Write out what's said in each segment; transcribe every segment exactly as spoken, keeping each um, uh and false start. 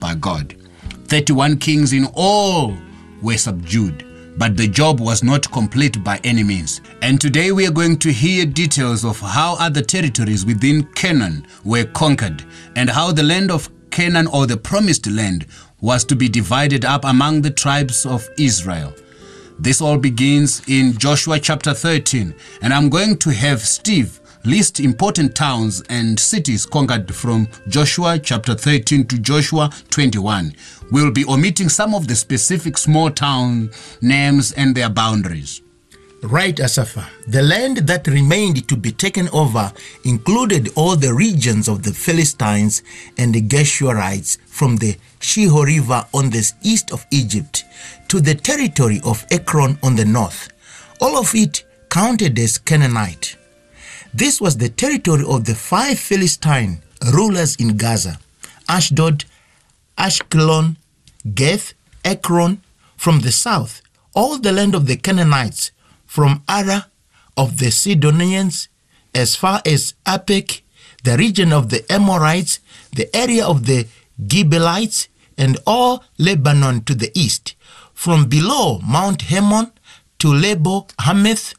by God. thirty-one kings in all were subdued, but the job was not complete by any means. And today we are going to hear details of how other territories within Canaan were conquered and how the land of Canaan, or the promised land, was to be divided up among the tribes of Israel. This all begins in Joshua chapter thirteen, and I'm going to have Steve list important towns and cities conquered from Joshua chapter thirteen to Joshua twenty-one. We'll be omitting some of the specific small town names and their boundaries. Right, Asafa. The land that remained to be taken over included all the regions of the Philistines and the Geshurites from the Shihor River on the east of Egypt to the territory of Ekron on the north. All of it counted as Canaanite. This was the territory of the five Philistine rulers in Gaza: Ashdod, Ashkelon, Gath, Ekron from the south, all the land of the Canaanites from Ara of the Sidonians as far as Apek, the region of the Amorites, the area of the Gibeonites, and all Lebanon to the east. From below Mount Hermon to Lebo Hamath,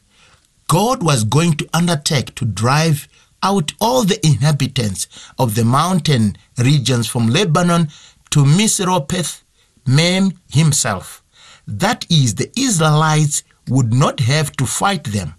God was going to undertake to drive out all the inhabitants of the mountain regions from Lebanon to Misropeth Maim himself. That is, the Israelites would not have to fight them.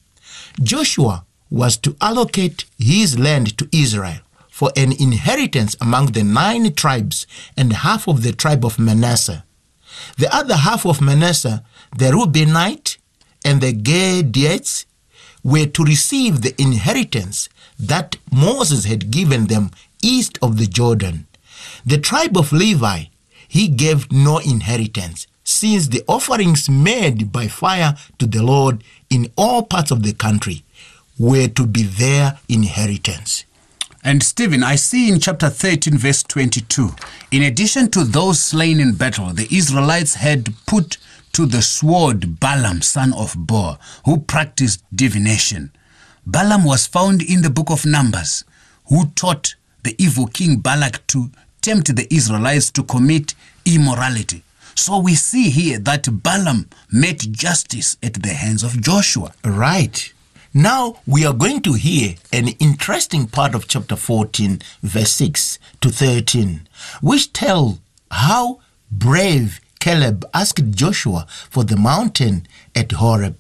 Joshua was to allocate his land to Israel for an inheritance among the nine tribes and half of the tribe of Manasseh. The other half of Manasseh, the Reubenites and the Gadites, were to receive the inheritance that Moses had given them east of the Jordan. The tribe of Levi, he gave no inheritance, since the offerings made by fire to the Lord in all parts of the country were to be their inheritance. And Stephen, I see in chapter thirteen, verse twenty-two, in addition to those slain in battle, the Israelites had put to the sword Balaam, son of Beor, who practiced divination. Balaam was found in the book of Numbers, who taught the evil king Balak to tempt the Israelites to commit immorality. So we see here that Balaam met justice at the hands of Joshua. Right. Now we are going to hear an interesting part of chapter fourteen, verse six to thirteen, which tell how brave Caleb asked Joshua for the mountain at Horeb,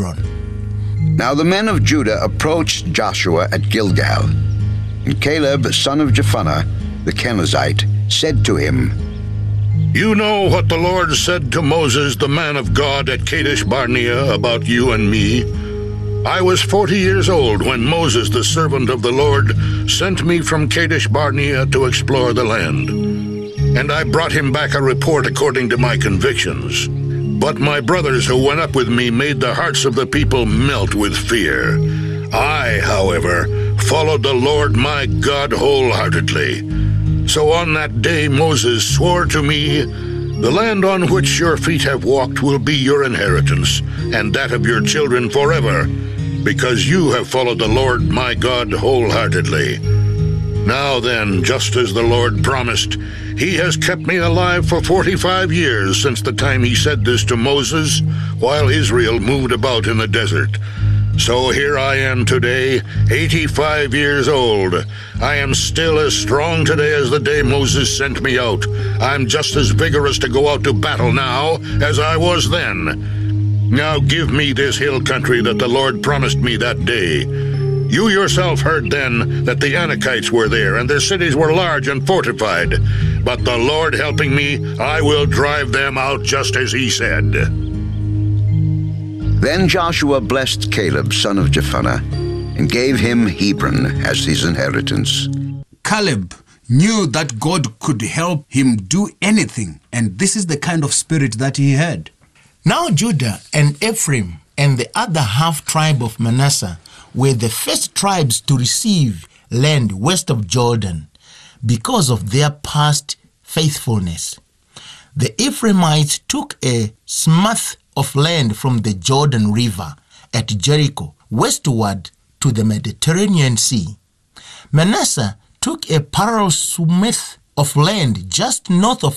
Hebron. Now the men of Judah approached Joshua at Gilgal, and Caleb, son of Jephunneh, the Kenizzite, said to him, "You know what the Lord said to Moses, the man of God, at Kadesh Barnea about you and me. I was forty years old when Moses, the servant of the Lord, sent me from Kadesh Barnea to explore the land. And I brought him back a report according to my convictions. But my brothers who went up with me made the hearts of the people melt with fear. I, however, followed the Lord my God wholeheartedly. So on that day Moses swore to me, 'The land on which your feet have walked will be your inheritance, and that of your children forever, because you have followed the Lord my God wholeheartedly.' Now then, just as the Lord promised, he has kept me alive for forty-five years since the time he said this to Moses, while Israel moved about in the desert. So here I am today, eighty-five years old. I am still as strong today as the day Moses sent me out. I'm just as vigorous to go out to battle now as I was then. Now give me this hill country that the Lord promised me that day. You yourself heard then that the Anakites were there, and their cities were large and fortified. But the Lord helping me, I will drive them out just as he said." Then Joshua blessed Caleb, son of Jephunneh, and gave him Hebron as his inheritance. Caleb knew that God could help him do anything, and this is the kind of spirit that he had. Now Judah and Ephraim and the other half tribe of Manasseh were the first tribes to receive land west of Jordan because of their past faithfulness. The Ephraimites took a swath of land from the Jordan River at Jericho westward to the Mediterranean Sea. Manasseh took a parallel swath of land just north of